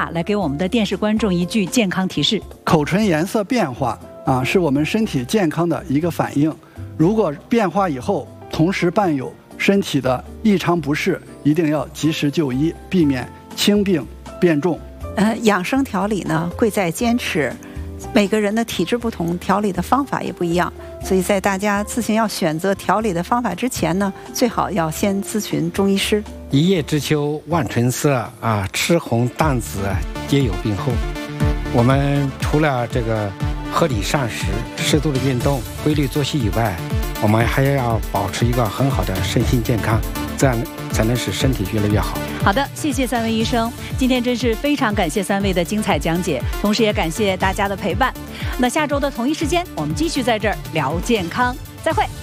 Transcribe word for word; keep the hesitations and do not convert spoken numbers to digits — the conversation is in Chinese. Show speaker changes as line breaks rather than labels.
爸来给我们的电视观众一句健康提示。
口唇颜色变化啊，是我们身体健康的一个反应。如果变化以后同时伴有身体的异常不适，一定要及时就医，避免轻病变重。
呃，养生调理呢，贵在坚持。每个人的体质不同，调理的方法也不一样，所以在大家自行要选择调理的方法之前呢，最好要先咨询中医师。
一叶知秋，万春色啊，赤红淡紫皆有病候。我们除了这个合理膳食、适度的运动、规律作息以外，我们还要保持一个很好的身心健康，这样才能使身体越来越好。
好的，谢谢三位医生，今天真是非常感谢三位的精彩讲解，同时也感谢大家的陪伴。那下周的同一时间，我们继续在这儿聊健康，再会。